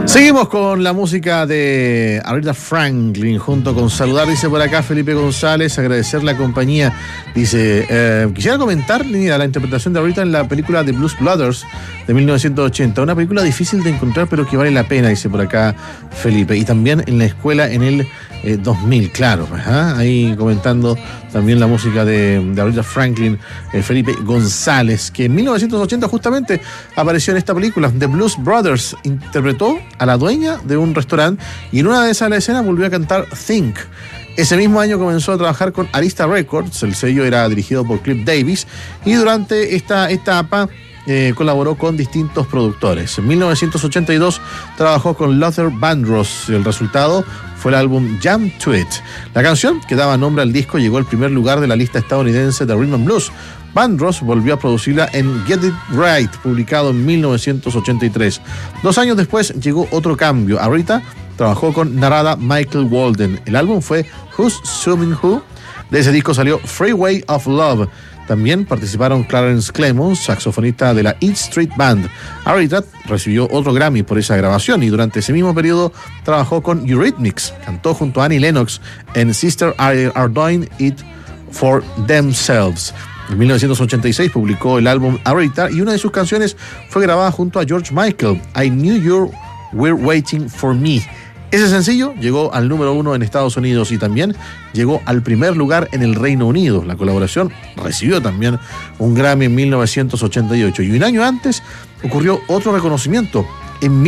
Seguimos con la música de Aretha Franklin junto con saludar, dice por acá Felipe González, agradecer la compañía, dice, quisiera comentar la interpretación de Aretha en la película The Blues Brothers de 1980, una película difícil de encontrar pero que vale la pena, dice por acá Felipe, y también en la escuela en el 2000, claro, ahí comentando también la música de Aretha Franklin, Felipe González, que en 1980 justamente apareció en esta película, The Blues Brothers, interpretó a la dueña de un restaurante y en una de esas escenas volvió a cantar Think. Ese mismo año comenzó a trabajar con Arista Records, el sello era dirigido por Cliff Davis, y durante esta etapa colaboró con distintos productores. En 1982 trabajó con Luther Vandross. El resultado fue el álbum Jam to It. La canción, que daba nombre al disco, llegó al primer lugar de la lista estadounidense de Rhythm and Blues. Vandross volvió a producirla en Get It Right, publicado en 1983. 2 años después llegó otro cambio. Aretha trabajó con Narada Michael Walden. El álbum fue Who's Suing Who. De ese disco salió Freeway of Love. También participaron Clarence Clemons, saxofonista de la East Street Band. Aretha recibió otro Grammy por esa grabación y durante ese mismo periodo trabajó con Eurythmics. Cantó junto a Annie Lennox en Sister Are Doing It for Themselves. En 1986 publicó el álbum Aretha y una de sus canciones fue grabada junto a George Michael, I Knew You Were Waiting for Me. Ese sencillo llegó al número 1 en Estados Unidos y también llegó al primer lugar en el Reino Unido. La colaboración recibió también un Grammy en 1988 y un año antes ocurrió otro reconocimiento. En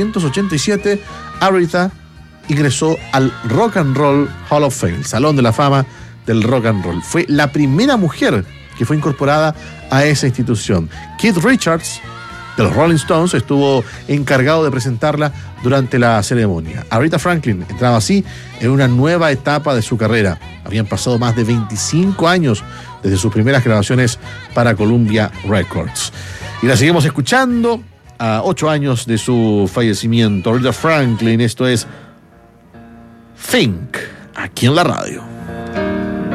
1987 Aretha ingresó al Rock and Roll Hall of Fame, el Salón de la Fama del Rock and Roll. Fue la primera mujer que fue incorporada a esa institución. Keith Richards de los Rolling Stones estuvo encargado de presentarla durante la ceremonia. Aretha Franklin entraba así en una nueva etapa de su carrera. Habían pasado más de 25 años desde sus primeras grabaciones para Columbia Records. Y la seguimos escuchando a 8 años de su fallecimiento. Aretha Franklin, esto es Think, aquí en la radio.